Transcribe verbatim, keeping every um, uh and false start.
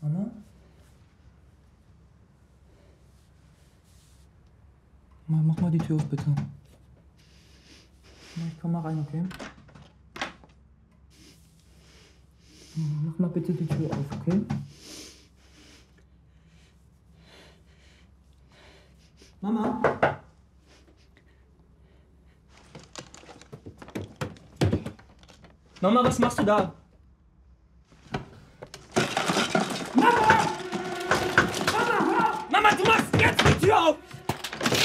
Mama? Mama, mach mal die Tür auf, bitte. Mama, ich komm mal rein, okay? Mama, mach mal bitte die Tür auf, okay? Mama? Mama, was machst du da?